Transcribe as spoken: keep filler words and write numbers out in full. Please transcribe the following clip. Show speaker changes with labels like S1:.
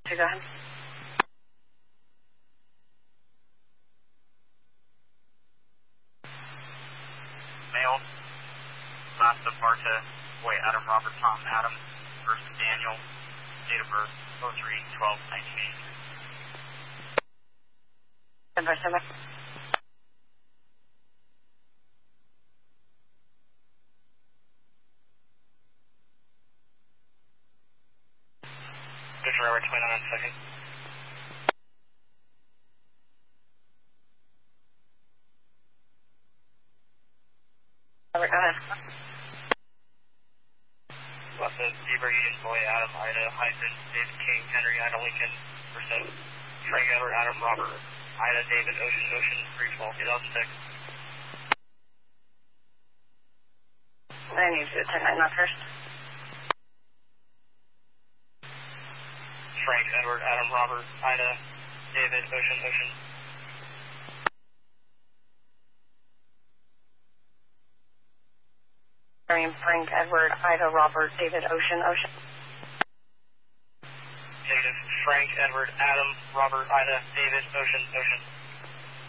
S1: to go ahead.
S2: Male, last of Marta, boy Adam Robert Tom Adam, first Daniel, date of birth oh three twelve nineteen eighty.
S1: Number seven.
S2: Victor Robert twenty-nine second.
S1: Robert, go ahead.
S2: Left of Zebra Union, boy Adam Ida hyphen David King Henry Ida Lincoln, percent Frank Edward Adam Robert Ida David Ocean Ocean three twelve two thousand six.
S1: I need to ten nine not first.
S2: Frank Edward Adam Robert Ida David Ocean Ocean.
S1: Frank Edward Ida Robert David Ocean Ocean.
S2: Negative. Frank Edward Adam Robert Ida David Ocean Ocean.